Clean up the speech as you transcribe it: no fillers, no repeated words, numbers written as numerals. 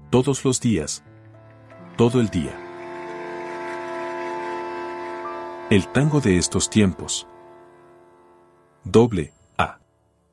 Todos los días. Todo el día. El tango de estos tiempos. Doble,